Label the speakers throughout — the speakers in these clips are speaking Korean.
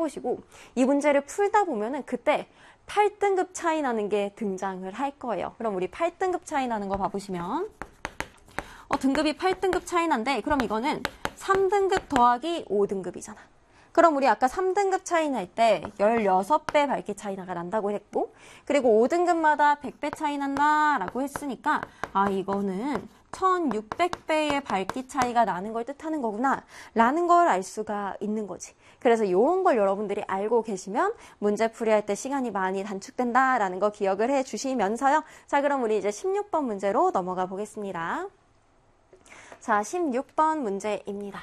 Speaker 1: 해보시고 이 문제를 풀다 보면은 그때 8등급 차이 나는 게 등장을 할 거예요. 그럼 우리 8등급 차이 나는 거 봐보시면 등급이 8등급 차이 난데 그럼 이거는 3등급 더하기 5등급이잖아. 그럼 우리 아까 3등급 차이 날 때 16배 밝기 차이가 난다고 했고 그리고 5등급마다 100배 차이 난다라고 했으니까 이거는 1600배의 밝기 차이가 나는 걸 뜻하는 거구나 라는 걸 알 수가 있는 거지. 그래서 이런 걸 여러분들이 알고 계시면 문제 풀이할 때 시간이 많이 단축된다라는 거 기억을 해주시면서요. 자, 그럼 우리 이제 16번 문제로 넘어가 보겠습니다. 자, 16번 문제입니다.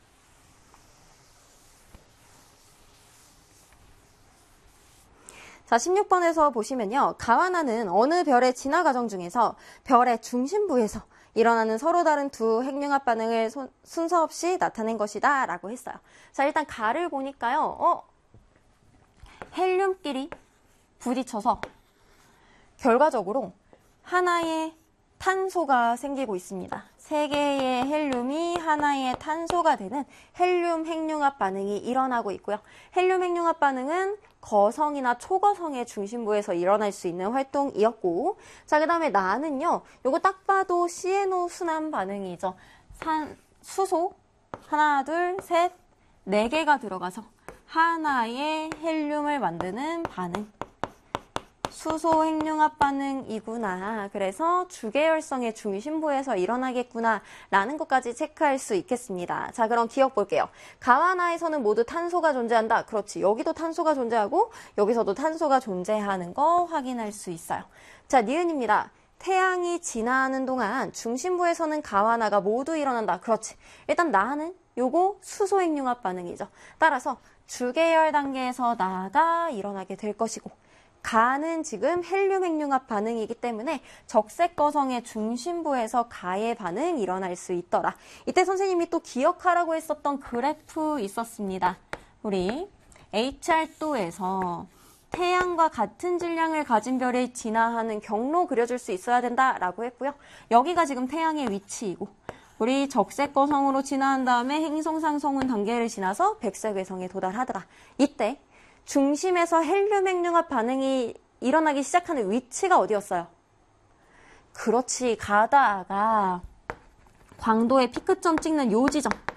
Speaker 1: 자, 16번에서 보시면요. 가와나는 어느 별의 진화 과정 중에서 별의 중심부에서 일어나는 서로 다른 두 핵융합 반응을 순서 없이 나타낸 것이다 라고 했어요. 자, 일단 가를 보니까요. 헬륨끼리 부딪혀서 결과적으로 하나의 탄소가 생기고 있습니다. 3개의 헬륨이 하나의 탄소가 되는 헬륨 핵융합 반응이 일어나고 있고요. 헬륨 핵융합 반응은 거성이나 초거성의 중심부에서 일어날 수 있는 활동이었고, 자, 그 다음에 나는요, 요거 딱 봐도 CNO 순환 반응이죠. 수소 하나, 둘, 셋, 4개가 들어가서 하나의 헬륨을 만드는 반응. 수소 핵융합 반응이구나. 그래서 주계열성의 중심부에서 일어나겠구나 라는 것까지 체크할 수 있겠습니다. 자, 그럼 기억 볼게요. 가와나에서는 모두 탄소가 존재한다. 그렇지. 여기도 탄소가 존재하고 여기서도 탄소가 존재하는 거 확인할 수 있어요. 자, 니은입니다. 태양이 진화하는 동안 중심부에서는 가와나가 모두 일어난다. 그렇지. 일단 나는 요거 수소 핵융합 반응이죠. 따라서 주계열 단계에서 나가 일어나게 될 것이고, 가는 지금 헬륨 핵융합 반응이기 때문에 적색 거성의 중심부에서 가의 반응 일어날 수 있더라. 이때 선생님이 또 기억하라고 했었던 그래프 있었습니다. 우리 H알도에서 태양과 같은 질량을 가진 별이 진화하는 경로 그려줄 수 있어야 된다라고 했고요. 여기가 지금 태양의 위치이고 우리 적색 거성으로 진화한 다음에 행성 상성운 단계를 지나서 백색 외성에 도달하더라. 이때 중심에서 헬륨 핵융합 반응이 일어나기 시작하는 위치가 어디였어요? 그렇지. 가다가 광도의 피크점 찍는 요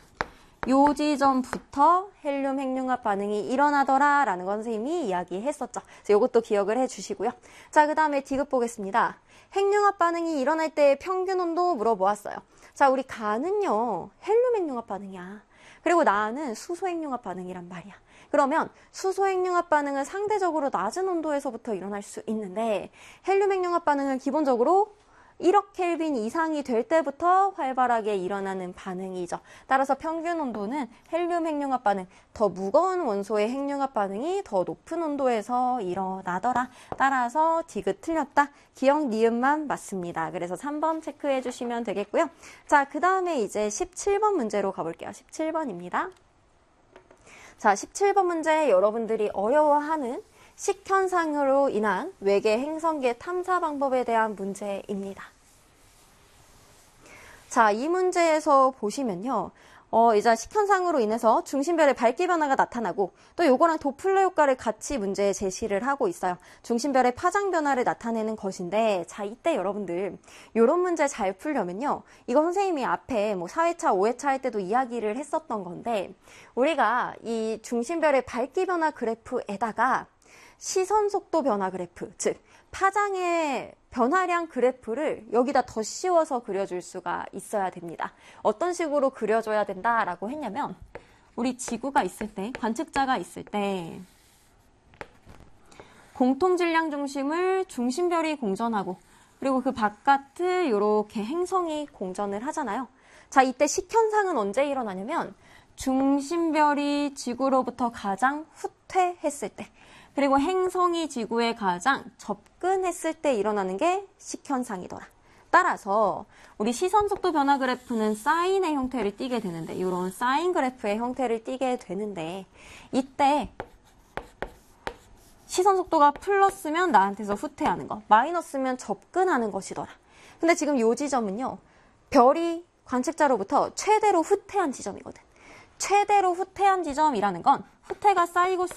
Speaker 1: 지점부터 헬륨 핵융합 반응이 일어나더라 라는 건 선생님이 이야기했었죠. 그래서 이것도 기억을 해주시고요. 자, 그 다음에 디귿 보겠습니다. 핵융합 반응이 일어날 때의 평균 온도 물어보았어요. 자, 우리 가는요 헬륨 핵융합 반응이야. 그리고 나는 수소 핵융합 반응이란 말이야. 그러면 수소 핵융합 반응은 상대적으로 낮은 온도에서부터 일어날 수 있는데 헬륨 핵융합 반응은 기본적으로 1억 켈빈 이상이 될 때부터 활발하게 일어나는 반응이죠. 따라서 평균 온도는 헬륨 핵융합 반응, 더 무거운 원소의 핵융합 반응이 더 높은 온도에서 일어나더라. 따라서 디귿 틀렸다. 기억 니은만 맞습니다. 그래서 3번 체크해 주시면 되겠고요. 자, 그 다음에 이제 17번 문제로 가볼게요. 17번입니다. 자, 17번 문제 여러분들이 어려워하는 식현상으로 인한 외계 행성계 탐사 방법에 대한 문제입니다. 자, 이 문제에서 보시면요. 이제 식현상으로 인해서 중심별의 밝기 변화가 나타나고 또 요거랑 도플러 효과를 같이 문제에 제시를 하고 있어요. 중심별의 파장 변화를 나타내는 것인데, 자, 이때 여러분들 요런 문제 잘 풀려면요. 이거 선생님이 앞에 뭐 4회차, 5회차 할 때도 이야기를 했었던 건데, 우리가 이 중심별의 밝기 변화 그래프에다가 시선 속도 변화 그래프, 즉 파장의 변화량 그래프를 여기다 더 씌워서 그려줄 수가 있어야 됩니다. 어떤 식으로 그려줘야 된다라고 했냐면, 우리 지구가 있을 때, 관측자가 있을 때 공통질량 중심을 중심별이 공전하고 그리고 그 바깥을 이렇게 행성이 공전을 하잖아요. 자, 이때 식현상은 언제 일어나냐면 중심별이 지구로부터 가장 후퇴했을 때, 그리고 행성이 지구에 가장 접근했을 때 일어나는 게 식현상이더라. 따라서 우리 시선속도 변화 그래프는 사인의 형태를 띠게 되는데, 이런 사인 그래프의 형태를 띠게 되는데, 이때 시선속도가 플러스면 나한테서 후퇴하는 거, 마이너스면 접근하는 것이더라. 근데 지금 이 지점은요, 별이 관측자로부터 최대로 후퇴한 지점이거든. 최대로 후퇴한 지점이라는 건 후퇴가 쌓이고